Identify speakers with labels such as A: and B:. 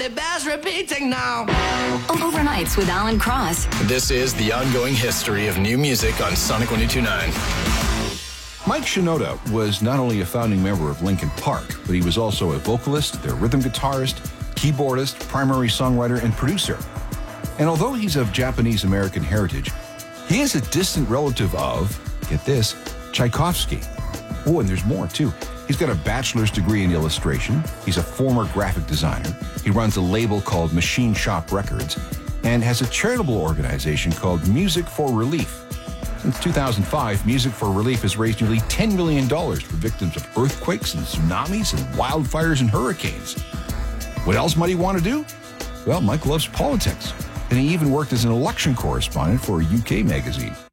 A: it bears repeating now.
B: Overnights with Alan Cross.
C: This is the ongoing history of new music on Sonic 102.9.
D: Mike Shinoda was not only a founding member of Linkin Park, but he was also a vocalist, their rhythm guitarist, keyboardist, primary songwriter, and producer. And although he's of Japanese-American heritage, he is a distant relative of, get this, Tchaikovsky. Oh, and there's more, too. He's got a bachelor's degree in illustration. He's a former graphic designer. He runs a label called Machine Shop Records and has a charitable organization called Music for Relief. Since 2005, Music for Relief has raised nearly $10 million for victims of earthquakes and tsunamis and wildfires and hurricanes. What else might he want to do? Well, Mike loves politics, and he even worked as an election correspondent for a UK magazine.